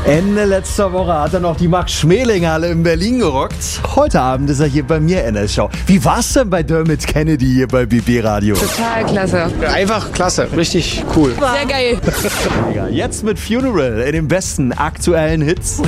Ende letzter Woche hat er noch die Max-Schmeling-Halle in Berlin gerockt. Heute Abend ist er hier bei mir in der Show. Wie war's denn bei Dermot Kennedy hier bei BB Radio? Total klasse. Einfach klasse, richtig cool. Sehr geil. Jetzt mit Funeral in den besten aktuellen Hits.